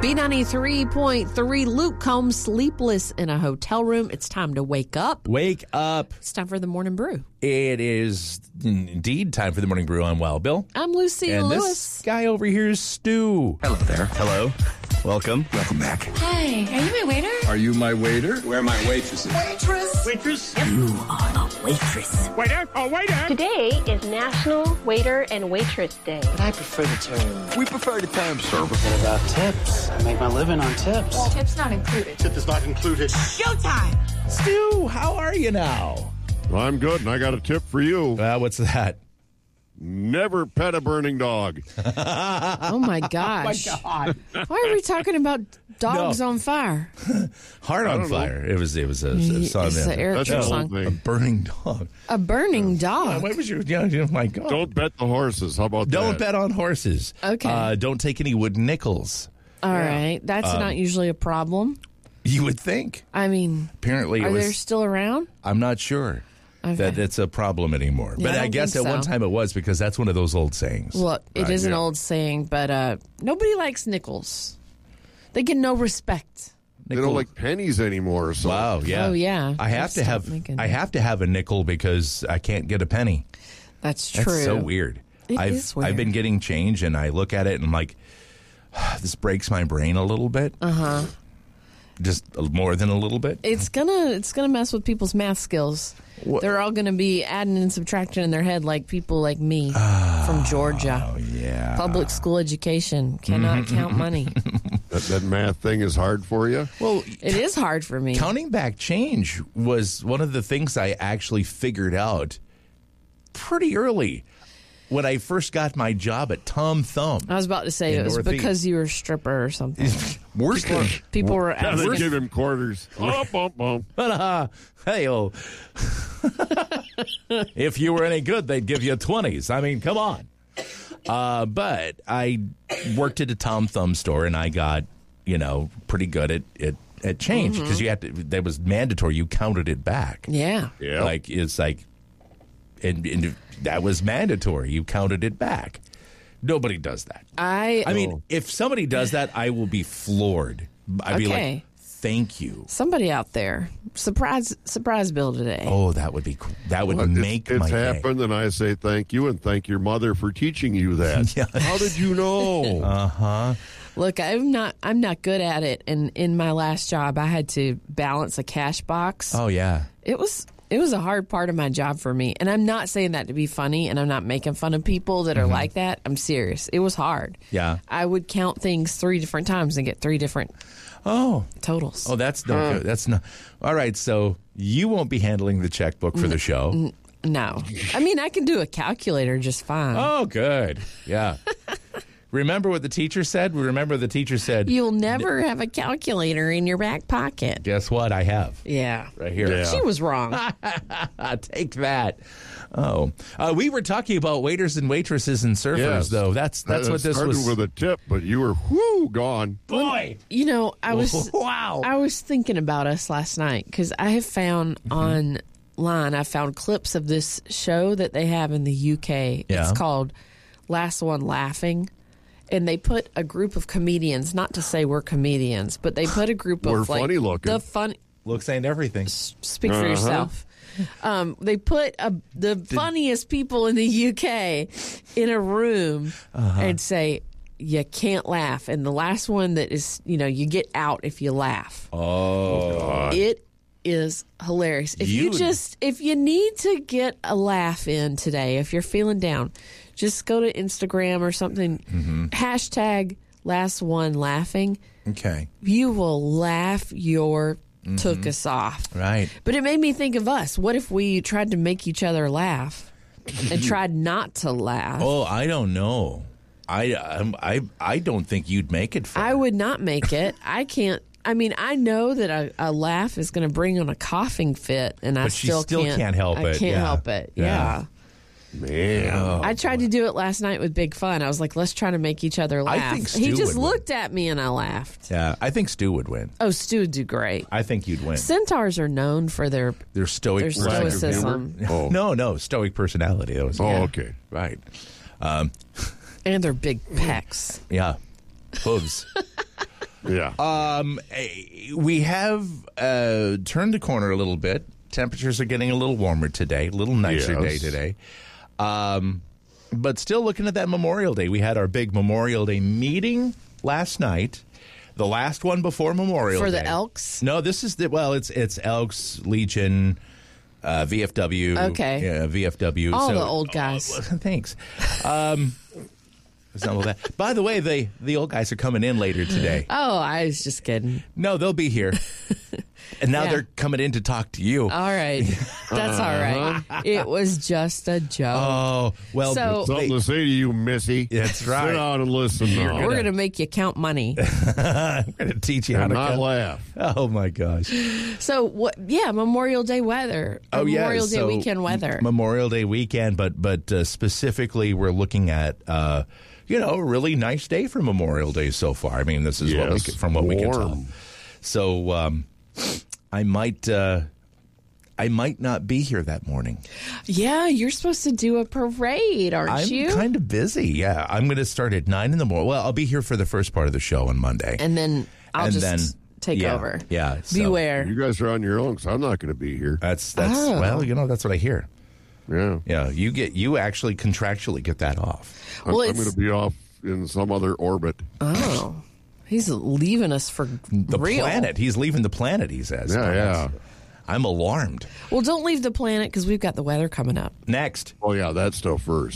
B93.3, Luke Combs sleepless in a hotel room. It's time to wake up. Wake up. It's time for the Morning Brew. It is indeed time for the Morning Brew. I'm Wild Bill. I'm Lucy And Lewis. this guy over here is Stu. Hello there. Hello. Welcome. Welcome back. Hi, are you my waiter? Are you my waiter? Where are my waitresses? Waitress? You are a waitress. Waiter! Oh, waiter! Today is National Waiter and Waitress Day. But I prefer the term. We prefer the term server. What about tips? I make my living on tips. Tips not included. Tip is not included. Showtime! Stu, how are you now? Well, I'm good, and I got a tip for you. What's that? Never pet a burning dog. Oh, my gosh. Oh, my God. Why are we talking about dogs on fire? Heart on Fire. It was a song. It's the Eric That's Church an song. old thing. A burning dog. A burning dog. What was your? My God. Don't bet the horses. How about Don't that? bet on horses. Okay. Don't take any wooden nickels. All right. That's not usually a problem. You would think. I mean, Apparently, are they still around? I'm not sure Okay. that it's a problem anymore. Yeah, But I I don't guess at think one so. time it was, because that's one of those old sayings. Look, it Right, is an yeah. old saying, but nobody likes nickels. They get no respect. They don't like pennies anymore. So. Wow, yeah. Oh, yeah. I have to Stop have making- I have to have a nickel because I can't get a penny. That's That's true. so weird. It I've is weird. I've been getting change, and I look at it and I'm like, this breaks my brain a little bit. Just more than a little bit. It's gonna mess with people's math skills. They're all gonna be adding and subtracting in their head like people like me from Georgia. Oh yeah. Public school education cannot count money. That math thing is hard for you? Well, It is hard for me. counting back change was one of the things I actually figured out pretty early when I first got my job at Tom Thumb. I was about to say In it was Northeast. because you were a stripper or something. Worst thing. People were Yeah, they asking. give him quarters. Bump, bump. Hey, oh. If you were any good, they'd give you 20s. I mean, come on. But I worked at a Tom Thumb store, and I got, pretty good at change because you had to. That was mandatory. You counted it back. Yeah. Yeah. And that was mandatory. You counted it back. Nobody does that. I mean, if somebody does that, I will be floored. I'd be Okay. like, thank you. Somebody out there, surprise Bill today. Oh, that would be cool. That would Well, make it's my day. happened, and I say thank you, and thank your mother for teaching you that. Yeah. How did you know? Look, I'm not good at it, and in my last job, I had to balance a cash box. Oh, yeah. It was a hard part of my job for me, and I'm not saying that to be funny, and I'm not making fun of people that are like that. I'm serious. It was hard. Yeah. I would count things 3 different times and get 3 different totals. Oh, that's no good. That's no. All right, so you won't be handling the checkbook for the show. No, I mean I can do a calculator just fine. Oh, good. Yeah. Remember what the teacher said? Remember the teacher said, You'll never have a calculator in your back pocket. guess what? I have. Yeah, Right here. Yeah. She was wrong. Take that. Oh. We were talking about waiters and waitresses and surfers, Yes. though. That's what this started was. with a tip, but you were gone. Boy. You know, I was Wow. I was thinking about us last night because I have found online, I found clips of this show that they have in the UK. Yeah. It's called Last One Laughing. And they put a group of comedians, not to say we're comedians, but they put a group of We're like funny looking. the fun. Looks ain't everything. Speak for yourself. They put the funniest people in the UK in a room and say, you can't laugh. And the last one that is, you get out if you laugh. Oh. It is hilarious. If you need to get a laugh in today, if you're feeling down, just go to Instagram or something. Hashtag last one laughing. Okay. You will laugh your took us off. Right. But it made me think of us. What if we tried to make each other laugh and tried not to laugh? Oh, I don't know. I don't think you'd make it. I would not make it. I can't. I mean, I know that a laugh is going to bring on a coughing fit, and I But she still still can't help I it. can't Yeah. help it. Yeah. Yeah. Man. I tried to do it last night with Big Fun. I was like, let's try to make each other laugh. think Stu He just would win. looked at me and I laughed. Yeah, I think Stu would win. Oh, Stu would do great. I think you'd win. Centaurs are known for their Their stoic. their stoicism Oh. No, stoic personality. That was, Okay. right. and their big pecs. Yeah, hooves. Yeah. We have turned the corner a little bit. Temperatures are getting a little warmer today, a little nicer day today. But still looking at that Memorial Day. We had our big Memorial Day meeting last night. The last one before Memorial Day. For the Elks? No, this is it's Elks, Legion, VFW. Okay. Yeah, VFW. All the old guys. Thanks. It's not all that. By the way, the old guys are coming in later today. Oh, I was just kidding. No, they'll be here. And now they're coming in to talk to you. All right. That's all right. It was just a joke. Oh, well. So, Something to say to you, Missy. That's right. Sit down and listen now. we're going to make you count money. I'm going to teach you how And to not count. laugh. Oh, my gosh. So, what? Yeah, Memorial Day weather. Memorial Day weekend weather. Memorial Day weekend, but specifically we're looking at, a really nice day for Memorial Day so far. I mean, this is what we can tell. Warm. So I might not be here that morning. Yeah, you're supposed to do a parade, aren't you? I'm kind of busy. Yeah, I'm going to start at 9 in the morning. Well, I'll be here for the first part of the show on Monday, And then I'll just take over. Yeah, so Beware. You guys are on your own, because I'm not going to be here. That's Oh. well, that's what I hear. Yeah. Yeah, you actually contractually get that off. I'm Well, going to be off in some other orbit. Oh. He's leaving us for The real. planet. He's leaving the planet, he says. Yeah. I'm alarmed. Well, don't leave the planet because we've got the weather coming up. Next. Oh, yeah, that stuff first.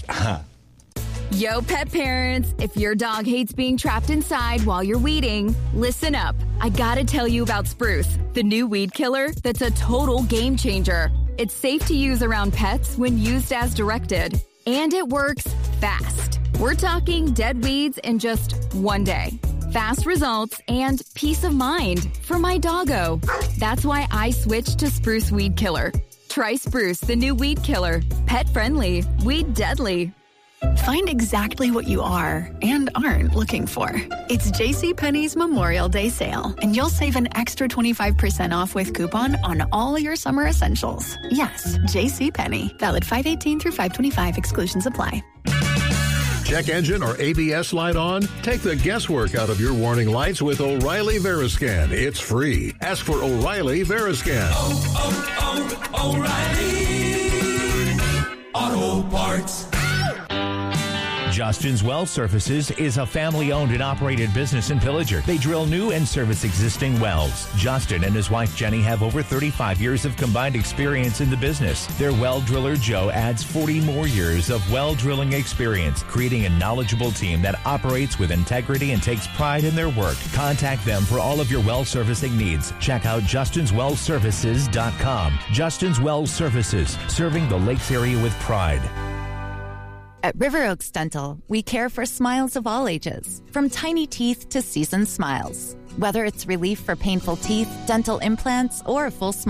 Yo, pet parents, if your dog hates being trapped inside while you're weeding, listen up. I gotta tell you about Spruce, the new weed killer that's a total game changer. It's safe to use around pets when used as directed, and it works fast. We're talking dead weeds in just one day. Fast results and peace of mind for my doggo. That's why I switched to Spruce Weed Killer. Try Spruce, the new weed killer. Pet friendly, weed deadly. Find exactly what you are and aren't looking for. It's JCPenney's Memorial Day sale, and you'll save an extra 25% off with coupon on all your summer essentials. Yes, JCPenney. Valid 5/18 through 5/25. Exclusions apply. Check engine or ABS light on? Take the guesswork out of your warning lights with O'Reilly Veriscan. It's free. Ask for O'Reilly Veriscan. O'Reilly Auto Parts. Justin's Well Surfaces is a family-owned and operated business in Pillager. They drill new and service existing wells. Justin and his wife Jenny have over 35 years of combined experience in the business. Their well driller Joe adds 40 more years of well drilling experience, creating a knowledgeable team that operates with integrity and takes pride in their work. Contact them for all of your well servicing needs. Check out JustinsWellServices.com. Justin's Well Services, serving the Lakes area with pride. At River Oaks Dental, we care for smiles of all ages, from tiny teeth to seasoned smiles. Whether it's relief for painful teeth, dental implants, or a full smile